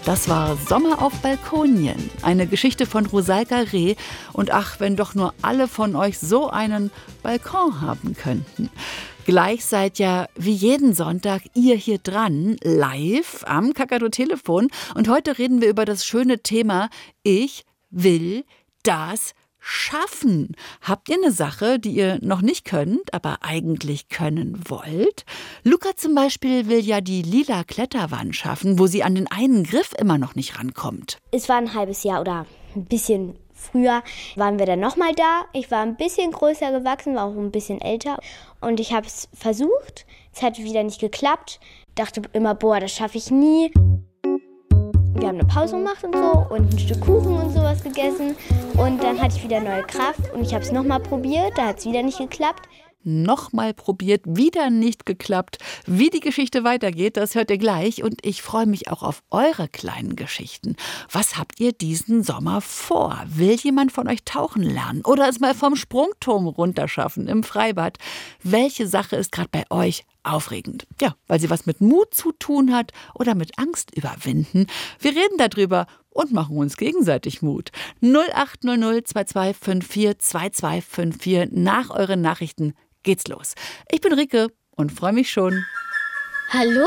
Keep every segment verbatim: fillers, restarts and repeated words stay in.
Das war Sommer auf Balkonien, eine Geschichte von Rosalka Reh. Und ach, wenn doch nur alle von euch so einen Balkon haben könnten. Gleich seid ja wie jeden Sonntag ihr hier dran, live am Kakadu-Telefon. Und heute reden wir über das schöne Thema Ich will das schaffen. Habt ihr eine Sache, die ihr noch nicht könnt, aber eigentlich können wollt? Luca zum Beispiel will ja die lila Kletterwand schaffen, wo sie an den einen Griff immer noch nicht rankommt. Es war ein halbes Jahr oder ein bisschen früher waren wir dann nochmal da. Ich war ein bisschen größer gewachsen, war auch ein bisschen älter. Und ich habe es versucht. Es hat wieder nicht geklappt. Dachte immer, boah, das schaffe ich nie. Wir haben eine Pause gemacht und so und ein Stück Kuchen und sowas gegessen. Und dann hatte ich wieder neue Kraft und ich habe es nochmal probiert. Da hat es wieder nicht geklappt. Nochmal probiert, wieder nicht geklappt. Wie die Geschichte weitergeht, das hört ihr gleich. Und ich freue mich auch auf eure kleinen Geschichten. Was habt ihr diesen Sommer vor? Will jemand von euch tauchen lernen oder es mal vom Sprungturm runterschaffen im Freibad? Welche Sache ist gerade bei euch aufregend? Ja, weil sie was mit Mut zu tun hat oder mit Angst überwinden. Wir reden darüber und machen uns gegenseitig Mut. null acht null null zwei zwei fünf vier zwei zwei fünf vier. Nach euren Nachrichten geht's los. Ich bin Rike und freue mich schon. Hallo?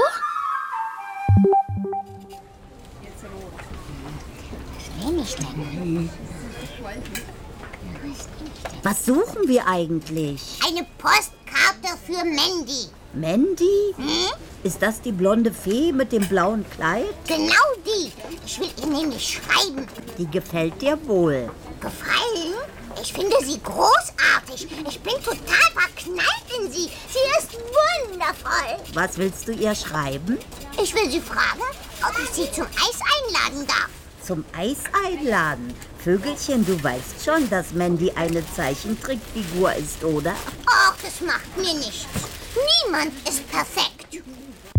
Wen ich denn? Was suchen wir eigentlich? Eine Postkarte für Mandy. Mandy? Hm? Ist das die blonde Fee mit dem blauen Kleid? Genau die. Ich will ihr nämlich schreiben. Die gefällt dir wohl. Gefallen? Ich finde sie großartig. Ich bin total verknallt in sie. Sie ist wundervoll. Was willst du ihr schreiben? Ich will sie fragen, ob ich sie zum Eis einladen darf. Zum Eis einladen? Vögelchen, du weißt schon, dass Mandy eine Zeichentrickfigur ist, oder? Ach, das macht mir nichts. Niemand ist perfekt.